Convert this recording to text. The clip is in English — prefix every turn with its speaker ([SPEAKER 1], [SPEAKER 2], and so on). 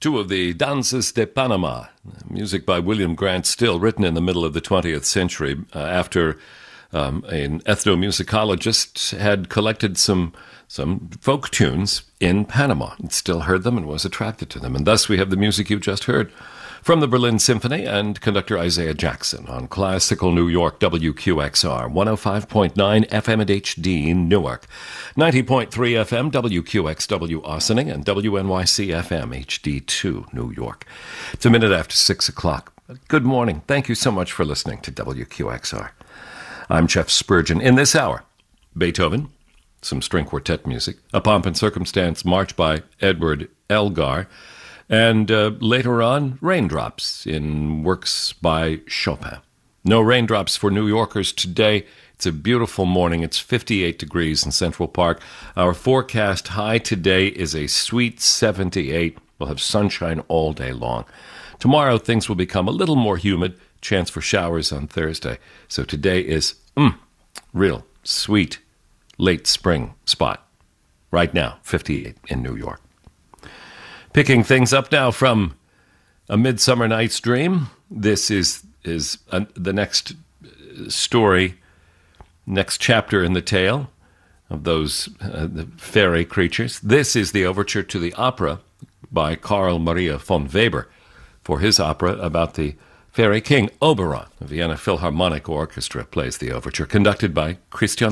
[SPEAKER 1] Two of the Danzas de Panama, music by William Grant Still, written in the middle of the 20th century after an ethnomusicologist had collected some folk tunes in Panama and still heard them and was attracted to them. And thus we have the music you just heard from the Berlin Symphony and conductor Isaiah Jackson on Classical New York, WQXR, 105.9 FM and HD Newark, 90.3 FM, WQXW Ossining, and WNYC FM, HD2 New York. It's a minute after 6 o'clock. Good morning. Thank you so much for listening to WQXR. I'm Jeff Spurgeon. In this hour, Beethoven, some string quartet music, A Pomp and Circumstance March by Edward Elgar, and later on, raindrops in works by Chopin. No raindrops for New Yorkers today. It's a beautiful morning. It's 58 degrees in Central Park. Our forecast high today is a sweet 78. We'll have sunshine all day long. Tomorrow, things will become a little more humid. Chance for showers on Thursday. So today is real sweet late spring spot. Right now, 58 in New York. Picking things up now from A Midsummer Night's Dream. This is the next story, next chapter in the tale of those the fairy creatures. This is the overture to the opera by Carl Maria von Weber for his opera about the fairy king. Oberon. The Vienna Philharmonic Orchestra plays the overture, conducted by Christian